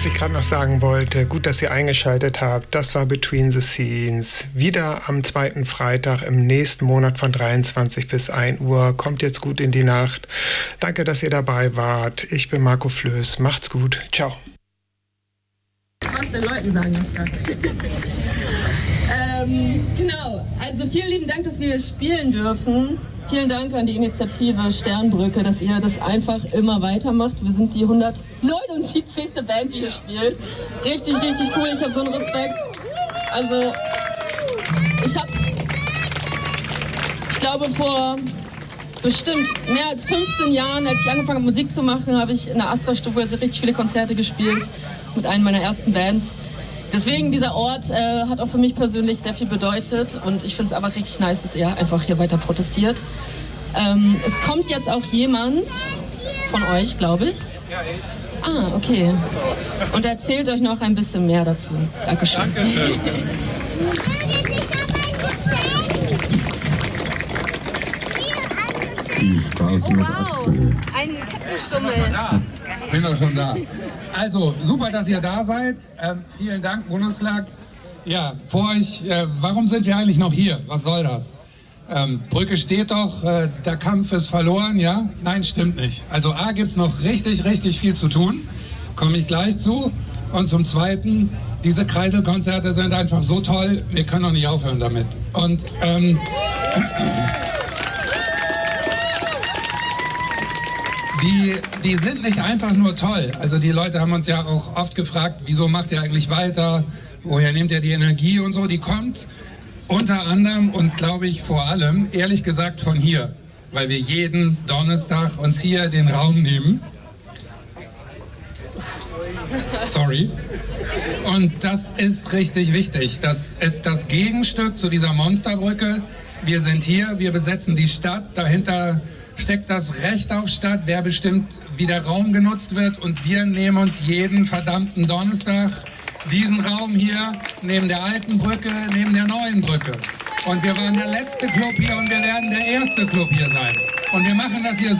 Was ich gerade noch sagen wollte, gut, dass ihr eingeschaltet habt, das war Between the Scenes. Wieder am zweiten Freitag im nächsten Monat von 23 bis 1 Uhr. Kommt jetzt gut in die Nacht. Danke, dass ihr dabei wart. Ich bin Marco Flöß. Macht's gut. Ciao. Was den Leuten sagen das gerade. Genau, also vielen lieben Dank, dass wir hier spielen dürfen. Vielen Dank an die Initiative Sternbrücke, dass ihr das einfach immer weitermacht. Wir sind die 179. Band, die hier spielt. Richtig, richtig cool. Ich habe so einen Respekt. Also, ich glaube, vor bestimmt mehr als 15 Jahren, als ich angefangen habe, Musik zu machen, habe ich in der Astra-Stube richtig viele Konzerte gespielt mit einer meiner ersten Bands. Deswegen, dieser Ort hat auch für mich persönlich sehr viel bedeutet und ich finde es aber richtig nice, dass ihr einfach hier weiter protestiert. Es kommt jetzt auch jemand von euch, glaube ich. Ja, ich. Ah, okay. Und erzählt euch noch ein bisschen mehr dazu. Dankeschön. Dankeschön. Viel Spaß mit Axel. Ein Kippenstummel. Bin doch schon da. Also, super, dass ihr da seid. Vielen Dank, Bundesland. Ja, vor euch, warum sind wir eigentlich noch hier? Was soll das? Brücke steht doch, der Kampf ist verloren, ja? Nein, stimmt nicht. Also A, gibt es noch richtig, richtig viel zu tun. Komme ich gleich zu. Und zum Zweiten, diese Kreiselkonzerte sind einfach so toll, wir können doch nicht aufhören damit. Und die sind nicht einfach nur toll. Also die Leute haben uns ja auch oft gefragt, wieso macht ihr eigentlich weiter? Woher nehmt ihr die Energie und so? Die kommt unter anderem und glaube ich vor allem, ehrlich gesagt, von hier. Weil wir jeden Donnerstag uns hier den Raum nehmen. Sorry. Und das ist richtig wichtig. Das ist das Gegenstück zu dieser Monsterbrücke. Wir sind hier, wir besetzen die Stadt. Dahinter steckt das Recht auf Stadt, wer bestimmt, wie der Raum genutzt wird. Und wir nehmen uns jeden verdammten Donnerstag diesen Raum hier neben der alten Brücke, neben der neuen Brücke. Und wir waren der letzte Club hier und wir werden der erste Club hier sein. Und wir machen das hier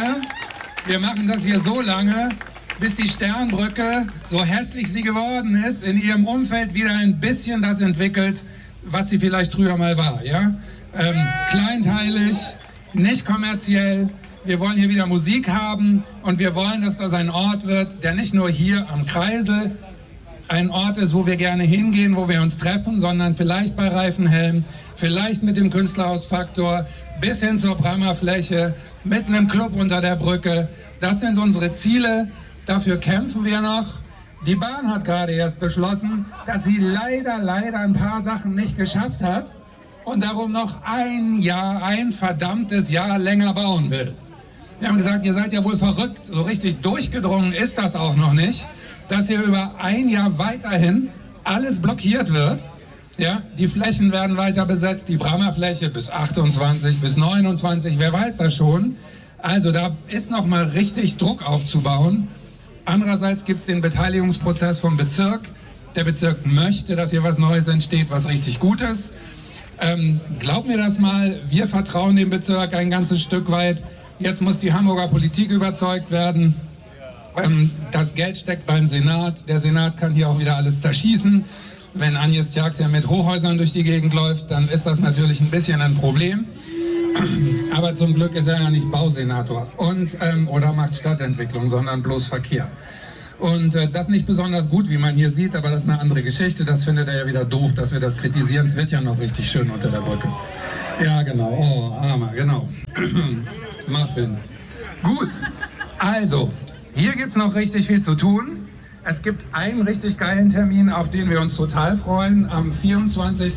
so lange, bis die Sternbrücke, so hässlich sie geworden ist, in ihrem Umfeld wieder ein bisschen das entwickelt, was sie vielleicht früher mal war. Ja? Kleinteilig, nicht kommerziell. Wir wollen hier wieder Musik haben und wir wollen, dass das ein Ort wird, der nicht nur hier am Kreisel ein Ort ist, wo wir gerne hingehen, wo wir uns treffen, sondern vielleicht bei Reifenhelm, vielleicht mit dem Künstlerhausfaktor, bis hin zur Brammerfläche, mit einem Club unter der Brücke. Das sind unsere Ziele, dafür kämpfen wir noch. Die Bahn hat gerade erst beschlossen, dass sie leider ein paar Sachen nicht geschafft hat und darum noch ein verdammtes Jahr länger bauen will. Wir haben gesagt, ihr seid ja wohl verrückt, so richtig durchgedrungen ist das auch noch nicht, dass hier über ein Jahr weiterhin alles blockiert wird. Ja, die Flächen werden weiter besetzt, die Brammerfläche bis 28, bis 29, wer weiß das schon. Also da ist noch mal richtig Druck aufzubauen. Andererseits gibt es den Beteiligungsprozess vom Bezirk. Der Bezirk möchte, dass hier was Neues entsteht, was richtig gut ist. Glaubt mir das mal, wir vertrauen dem Bezirk ein ganzes Stück weit. Jetzt muss die Hamburger Politik überzeugt werden. Das Geld steckt beim Senat. Der Senat kann hier auch wieder alles zerschießen. Wenn Agnes Tjax ja mit Hochhäusern durch die Gegend läuft, dann ist das natürlich ein bisschen ein Problem. Aber zum Glück ist er ja nicht Bausenator oder macht Stadtentwicklung, sondern bloß Verkehr. Und das nicht besonders gut, wie man hier sieht, aber das ist eine andere Geschichte. Das findet er ja wieder doof, dass wir das kritisieren. Es wird ja noch richtig schön unter der Brücke. Ja, genau. Oh, Armer, genau. Muffin. Gut, also, hier gibt es noch richtig viel zu tun. Es gibt einen richtig geilen Termin, auf den wir uns total freuen. Am 25.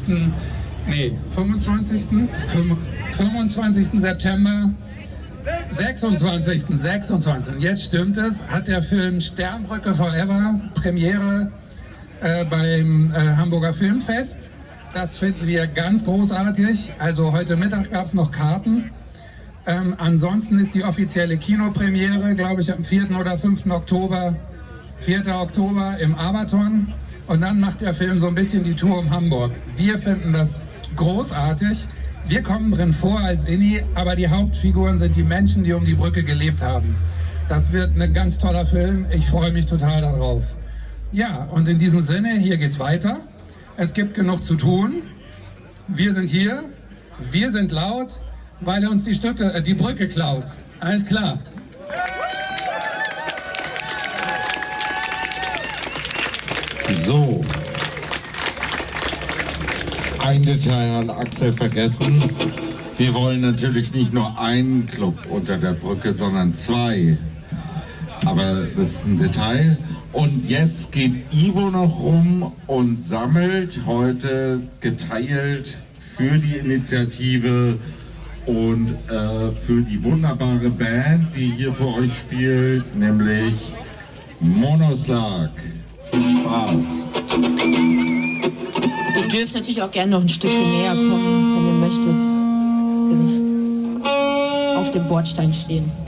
September, 26. Jetzt stimmt es, hat der Film Sternbrücke Forever Premiere beim Hamburger Filmfest. Das finden wir ganz großartig. Also heute Mittag gab es noch Karten. Ansonsten ist die offizielle Kinopremiere, glaube ich, am 4. oder 5. Oktober, 4. Oktober im Abaton. Und dann macht der Film so ein bisschen die Tour um Hamburg. Wir finden das großartig. Wir kommen drin vor als Inni, aber die Hauptfiguren sind die Menschen, die um die Brücke gelebt haben. Das wird ein ganz toller Film. Ich freue mich total darauf. Ja, und in diesem Sinne, hier geht's weiter. Es gibt genug zu tun. Wir sind hier, wir sind laut, weil er uns die Brücke klaut. Alles klar. So. Ein Detail hat Axel vergessen. Wir wollen natürlich nicht nur einen Club unter der Brücke, sondern 2. Aber das ist ein Detail. Und jetzt geht Ivo noch rum und sammelt heute geteilt für die Initiative und für die wunderbare Band, die hier für euch spielt, nämlich Monoslag. Viel Spaß! Ihr dürft natürlich auch gerne noch ein Stückchen näher kommen, wenn ihr möchtet. Müsst ihr nicht auf dem Bordstein stehen.